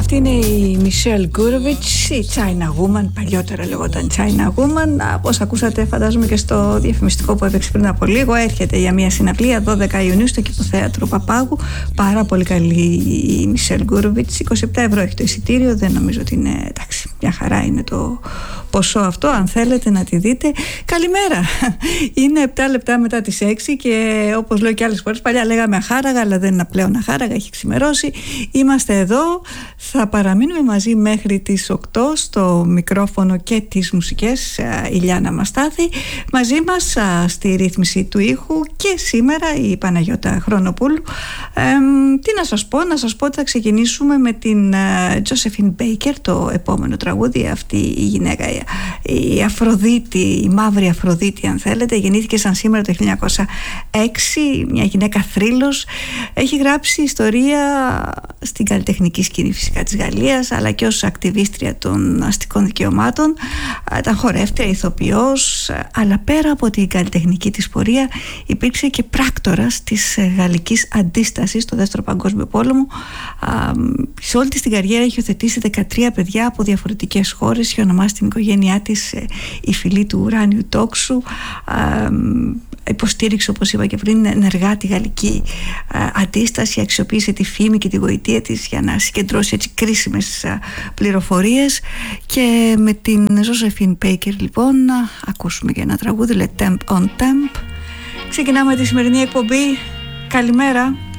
Αυτή είναι η Μισελ Γκούροβιτς, η China Woman, παλιότερα λεγόταν China Woman. Όπως ακούσατε, φαντάζομαι και στο διαφημιστικό που έπαιξε πριν από λίγο, έρχεται για μια συναυλία 12 Ιουνίου στο Κηποθέατρο Παπάγου. Πάρα πολύ καλή η Μισελ Γκούροβιτς. 27 € έχει το εισιτήριο, δεν νομίζω ότι είναι, εντάξει, μια χαρά είναι το ποσό αυτό, αν θέλετε να τη δείτε. Καλημέρα! Είναι 7 λεπτά μετά τις 6 και όπως λέω και άλλες φορές, παλιά λέγαμε αχάραγα, αλλά δεν είναι πλέον αχάραγα, έχει ξημερώσει. Είμαστε εδώ, θα παραμείνουμε μαζί μέχρι τις 8 στο μικρόφωνο και τις μουσικές, η Λιάννα Μαστάθη. Μαζί μας στη ρύθμιση του ήχου και σήμερα η Παναγιώτα Χρονοπούλου. Τι να σας πω ότι θα ξεκινήσουμε με την Josephine Baker, το επόμενο τραγούδι. Αυτή η γυναίκα, η Αφροδίτη, η μαύρη Αφροδίτη αν θέλετε, γεννήθηκε σαν σήμερα το 1906, μια γυναίκα θρύλος. Έχει γράψει ιστορία στην καλλιτεχνική σκηνή φυσικά της Γαλλίας, αλλά και ως ακτιβίστρια των αστικών δικαιωμάτων. Ήταν χορεύτρια, ηθοποιός, αλλά πέρα από την καλλιτεχνική της πορεία υπήρξε και πράκτορας της γαλλικής αντίστασης στο Δεύτερο Παγκόσμιο Πόλεμο. Σε όλη της την καριέρα έχει υιοθετήσει 13 παιδιά από διαφορετικές χώρες. Έχει ονομάσει την οικογένειά της η φυλή του ουράνιου τόξου. Υποστήριξε, όπως είπα και πριν, ενεργά τη γαλλική αντίσταση, αξιοποίησε τη φήμη και τη γοητεία της για να συγκεντρώσει έτσι κρίσιμες πληροφορίες. Και με την Josephine Baker λοιπόν ακούσουμε και ένα τραγούδι, Le Temp on Temp. Ξεκινάμε τη σημερινή εκπομπή. Καλημέρα.